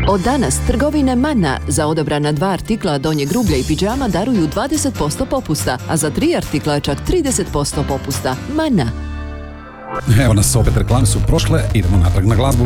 Od danas trgovine Mana za odabrana 2 artikla donjeg rublja i pidžama daruju 20% popusta, a za 3 artikla čak 30% popusta. Mana. Evo nas, opet reklame su prošle, idemo natrag na glazbu.